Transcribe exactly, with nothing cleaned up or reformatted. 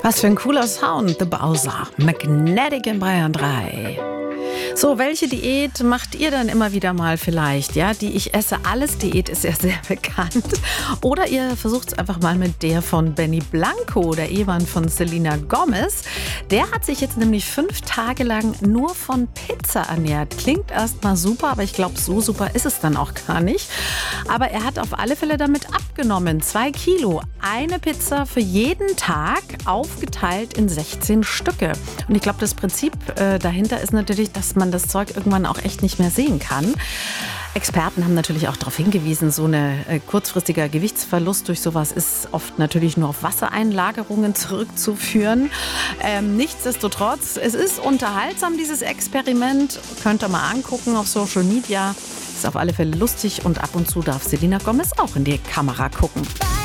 Was für ein cooler Sound, The Bowser. Magnetic in Bayern drei. So, welche Diät macht ihr dann immer wieder mal vielleicht? Ja, die Ich esse alles Diät ist ja sehr bekannt. Oder ihr versucht es einfach mal mit der von Benny Blanco, der Ehemann von Selena Gomez. Der hat sich jetzt nämlich fünf Tage lang nur von Pizza ernährt. Klingt erstmal super, aber ich glaube, so super ist es dann auch gar nicht. Aber er hat auf alle Fälle damit abgenommen. Zwei Kilo. Eine Pizza für jeden Tag, aufgeteilt in sechzehn Stücke. Und ich glaube, das Prinzip äh, dahinter ist natürlich, dass man das Zeug irgendwann auch echt nicht mehr sehen kann. Experten haben natürlich auch darauf hingewiesen, so ein äh, kurzfristiger Gewichtsverlust durch sowas ist oft natürlich nur auf Wassereinlagerungen zurückzuführen. Ähm, nichtsdestotrotz, es ist unterhaltsam, dieses Experiment. Könnt ihr mal angucken auf Social Media. Ist auf alle Fälle lustig und ab und zu darf Selena Gomez auch in die Kamera gucken.